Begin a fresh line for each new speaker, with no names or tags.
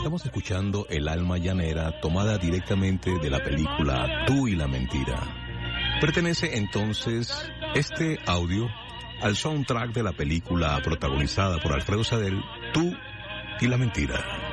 Estamos escuchando El alma llanera, tomada directamente de la película Tú y la mentira. Pertenece entonces este audio al soundtrack de la película protagonizada por Alfredo Sadel, Tú y la mentira.